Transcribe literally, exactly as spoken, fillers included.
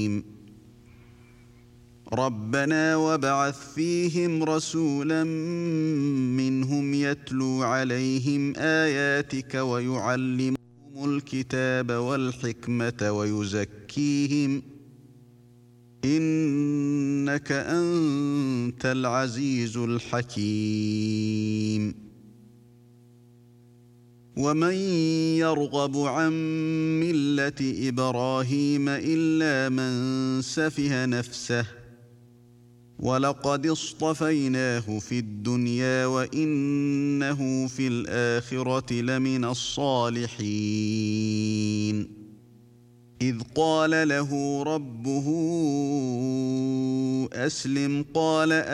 ربنا وابعث فيهم رسولا منهم يتلو عليهم آياتك ويعلمهم الكتاب والحكمة ويزكيهم إنك أنت العزيز الحكيم. ومن يرغب عن ملة إبراهيم إلا من سفه نفسه ولقد اصطفيناه في الدنيا وإنه في الآخرة لمن الصالحين. إذ قال له ربه أسلم قال